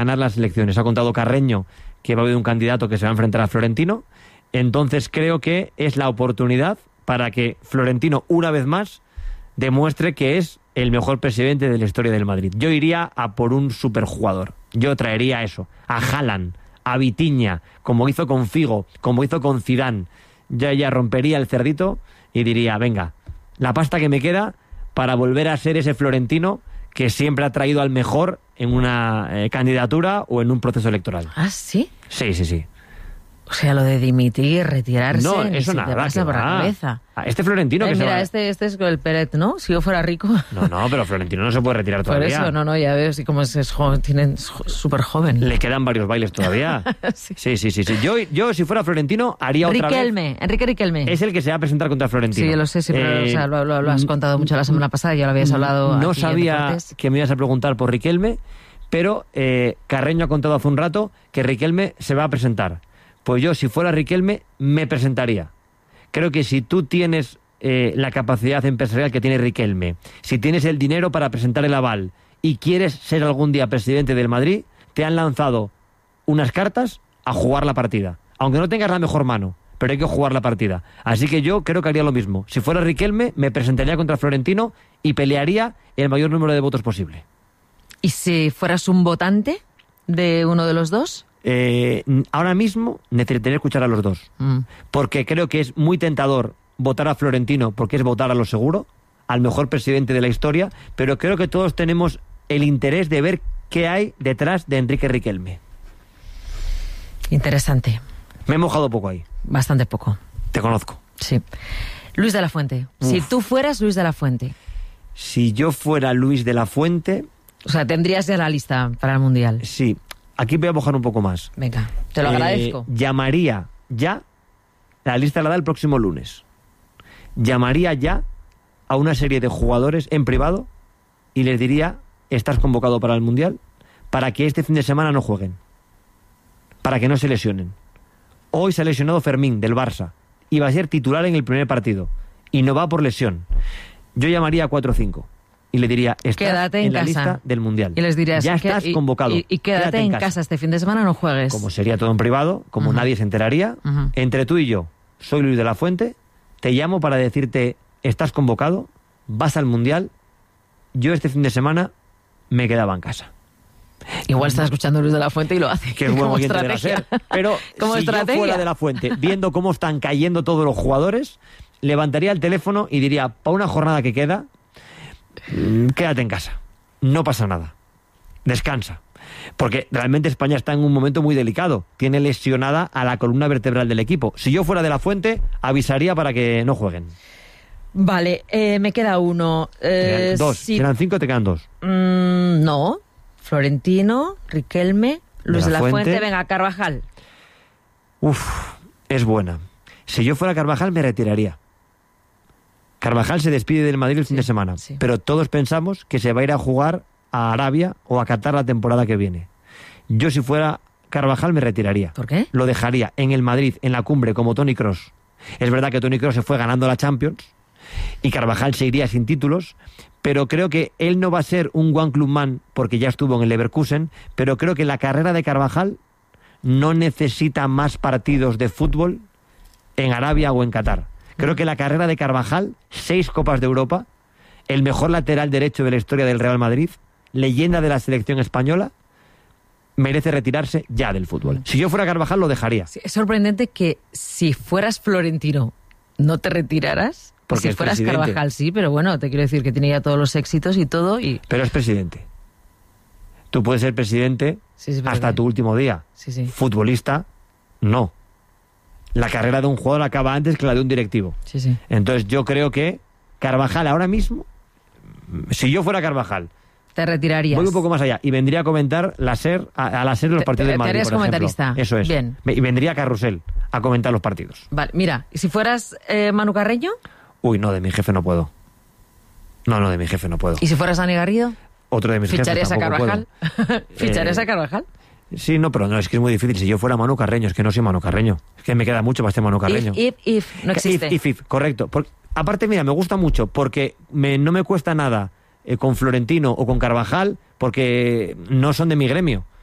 ganar las elecciones. Ha contado Carreño que va a haber un candidato que se va a enfrentar a Florentino. Entonces creo que es la oportunidad para que Florentino, una vez más, demuestre que es el mejor presidente de la historia del Madrid. Yo iría a por un superjugador. Yo traería eso, a Haaland, a Vitinha, como hizo con Figo, como hizo con Zidane. Yo ya rompería el cerdito y diría, venga, la pasta que me queda para volver a ser ese Florentino que siempre ha traído al mejor en una candidatura o en un proceso electoral. ¿Ah, sí? Sí. O sea, lo de dimitir, retirarse, No, eso nada, te pasa por la cabeza. Este Florentino que mira, se va... este es el Peret, ¿no? Si yo fuera rico... No, pero Florentino no se puede retirar todavía. Por eso, ya veo, si como es joven, tienen súper joven. Le quedan varios bailes todavía. Sí. Yo, si fuera Florentino, haría otra vez... Enrique Riquelme. Es el que se va a presentar contra Florentino. Sí, lo sé, sí, pero o sea, lo has contado mucho la semana pasada, ya lo habías hablado. No aquí sabía que me ibas a preguntar por Riquelme, pero Carreño ha contado hace un rato que Riquelme se va a presentar. Pues yo, si fuera Riquelme, me presentaría. Creo que si tú tienes la capacidad empresarial que tiene Riquelme, si tienes el dinero para presentar el aval y quieres ser algún día presidente del Madrid, te han lanzado unas cartas a jugar la partida. Aunque no tengas la mejor mano, pero hay que jugar la partida. Así que yo creo que haría lo mismo. Si fuera Riquelme, me presentaría contra Florentino y pelearía el mayor número de votos posible. ¿Y si fueras un votante de uno de los dos? Ahora mismo necesitaría escuchar a los dos, porque creo que es muy tentador votar a Florentino, porque es votar a lo seguro, al mejor presidente de la historia, pero creo que todos tenemos el interés de ver qué hay detrás de Enrique Riquelme. Interesante. Me he mojado poco ahí. Bastante poco. Te conozco. Sí. Luis de la Fuente. Si tú fueras Luis de la Fuente. Si yo fuera Luis de la Fuente... O sea, tendrías ya la lista para el Mundial. Sí. Aquí voy a mojar un poco más. Venga, te lo agradezco. Llamaría ya, la lista la da el próximo lunes, llamaría ya a una serie de jugadores en privado y les diría, estás convocado para el Mundial, para que este fin de semana no jueguen, para que no se lesionen. Hoy se ha lesionado Fermín, del Barça, y va a ser titular en el primer partido, y no va por lesión. Yo llamaría a 4 o 5. Y le diría, estás en la lista del Mundial. Y les dirías, ya estás convocado. Y quédate en casa este fin de semana, no juegues. Como sería todo en privado, como nadie se enteraría, entre tú y yo, soy Luis de la Fuente, te llamo para decirte, estás convocado, vas al Mundial, yo este fin de semana me quedaba en casa. Igual está escuchando Luis de la Fuente y lo hace. Que es buen oyente de la SER. Pero si yo fuera de la Fuente, viendo cómo están cayendo todos los jugadores, levantaría el teléfono y diría, para una jornada que queda, quédate en casa, no pasa nada, descansa, porque realmente España está en un momento muy delicado, tiene lesionada a la columna vertebral del equipo. Si yo fuera de la Fuente, avisaría para que no jueguen. Vale, me queda uno. Dos, si eran 5 te quedan 2. No, Florentino, Riquelme, Luis de la Fuente, venga, Carvajal. Es buena. Si yo fuera Carvajal me retiraría. Carvajal se despide del Madrid el fin de semana, pero todos pensamos que se va a ir a jugar a Arabia o a Qatar la temporada que viene. Yo, si fuera Carvajal, me retiraría. ¿Por qué? Lo dejaría en el Madrid, en la cumbre, como Toni Kroos. Es verdad que Toni Kroos se fue ganando la Champions y Carvajal se iría sin títulos, pero creo que él no va a ser un one club man porque ya estuvo en el Leverkusen, pero creo que la carrera de Carvajal no necesita más partidos de fútbol en Arabia o en Qatar. Creo que la carrera de Carvajal, 6 Copas de Europa, el mejor lateral derecho de la historia del Real Madrid, leyenda de la selección española, merece retirarse ya del fútbol. Si yo fuera Carvajal, lo dejaría. Sí, es sorprendente que si fueras Florentino no te retiraras. Porque si fueras presidente. Carvajal, sí, pero bueno, te quiero decir que tiene ya todos los éxitos y todo. Pero es presidente. Tú puedes ser presidente hasta tu último día. Sí. Futbolista, no. La carrera de un jugador acaba antes que la de un directivo. Sí. Entonces yo creo que Carvajal ahora mismo, si yo fuera Carvajal, te retirarías. Voy un poco más allá y vendría a comentar a la SER los partidos del Madrid, por comentarista. Ejemplo. Eso es. Bien. Y vendría Carrusel a comentar los partidos. Vale, mira, ¿y si fueras Manu Carreño? No, de mi jefe no puedo. No, de mi jefe no puedo. ¿Y si fueras Dani Garrido? Otro de mis jefes tampoco puedo. ¿Ficharías a Carvajal? ¿Ficharías a Carvajal? Sí, no, pero no, es que es muy difícil. Si yo fuera Manu Carreño, es que no soy Manu Carreño. Es que me queda mucho para ser Manu Carreño. No existe. If, correcto. Aparte, mira, me gusta mucho porque no me cuesta nada con Florentino o con Carvajal porque no son de mi gremio.